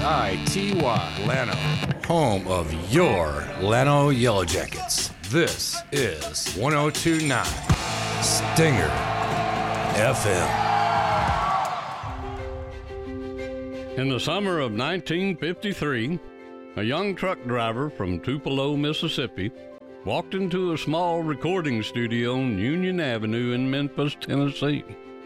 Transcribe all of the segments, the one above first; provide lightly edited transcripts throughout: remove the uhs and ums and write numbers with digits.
Lano, home of your Lano Yellow Jackets. This is 102.9 Stinger FM. In the summer of 1953, a young truck driver from Tupelo, Mississippi, walked into a small recording studio on Union Avenue in Memphis, Tennessee.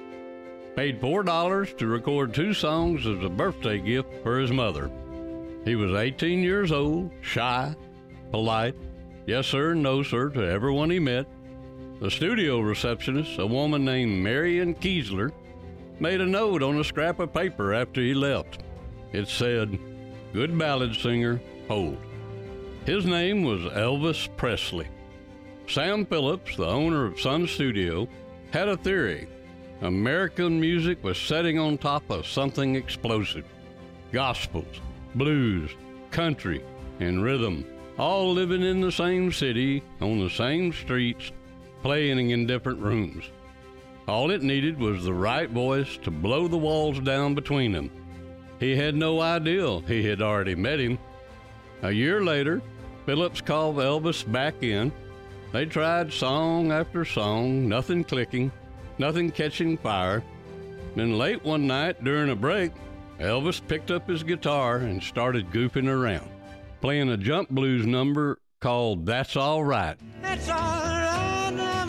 Paid $4 to record 2 songs as a birthday gift for his mother. He was 18 years old, shy, polite, yes sir, no sir to everyone he met. The studio receptionist, a woman named Marion Kiesler, made a note on a scrap of paper after he left. It said, "Good ballad singer, hold." His name was Elvis Presley. Sam Phillips, the owner of Sun Studio, had a theory. American music was setting on top of something explosive. Gospels, blues, country, and rhythm, all living in the same city, on the same streets, playing in different rooms. All it needed was the right voice to blow the walls down between them. He had no idea he had already met him. A year later, Phillips called Elvis back in. They tried song after song, nothing clicking, nothing catching fire. Then late one night during a break, Elvis picked up his guitar and started goofing around, playing a jump blues number called That's All Right. That's all right now,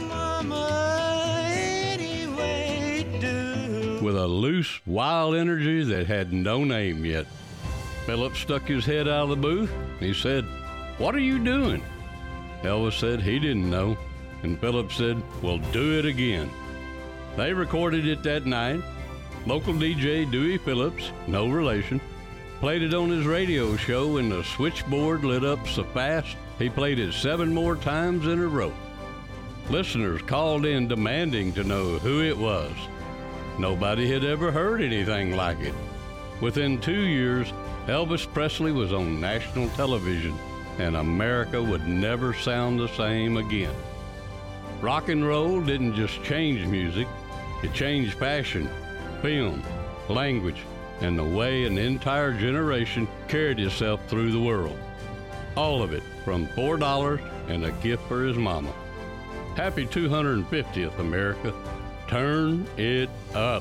mama, any way you do. With a loose, wild energy that had no name yet. Phillips stuck his head out of the booth. He said, "What are you doing?" Elvis said he didn't know, and Phillips said, "Well, do it again." They recorded it that night. Local DJ Dewey Phillips, no relation, played it on his radio show, and the switchboard lit up so fast he played it 7 more times in a row. Listeners called in demanding to know who it was. Nobody had ever heard anything like it. Within 2 years, Elvis Presley was on national television, and America would never sound the same again. Rock and roll didn't just change music, it changed fashion, film, language, and the way an entire generation carried itself through the world. All of it from $4 and a gift for his mama. Happy 250th, America. Turn it up.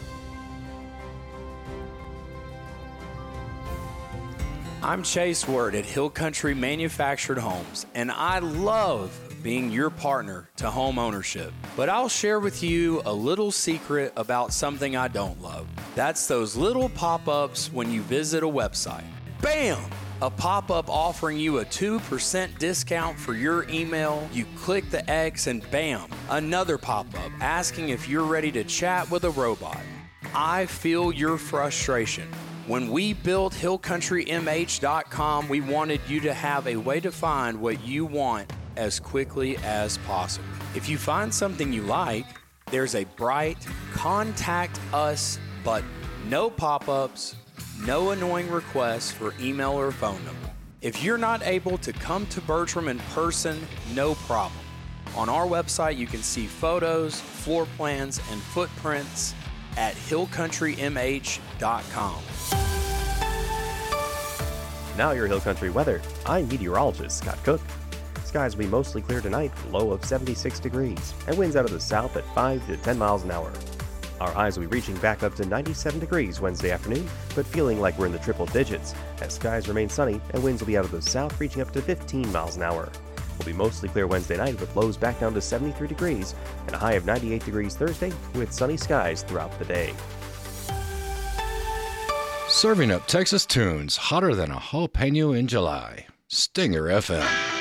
I'm Chase Word at Hill Country Manufactured Homes, and I love being your partner to home ownership. But I'll share with you a little secret about something I don't love. That's those little pop-ups when you visit a website. Bam! A pop-up offering you a 2% discount for your email. You click the X and bam, another pop-up asking if you're ready to chat with a robot. I feel your frustration. When we built HillCountryMH.com, we wanted you to have a way to find what you want as quickly as possible. If you find something you like, there's a bright Contact Us button. No pop-ups, no annoying requests for email or phone number. If you're not able to come to Bertram in person, no problem. On our website, you can see photos, floor plans, and footprints at HillCountryMH.com. Now your Hill Country weather. I'm meteorologist Scott Cook. Skies will be mostly clear tonight, low of 76 degrees, and winds out of the south at 5 to 10 miles an hour. Our highs will be reaching back up to 97 degrees Wednesday afternoon, but feeling like we're in the triple digits, as skies remain sunny and winds will be out of the south reaching up to 15 miles an hour. Will be mostly clear Wednesday night with lows back down to 73 degrees and a high of 98 degrees Thursday with sunny skies throughout the day. Serving up Texas tunes hotter than a jalapeno in July. Stinger FM.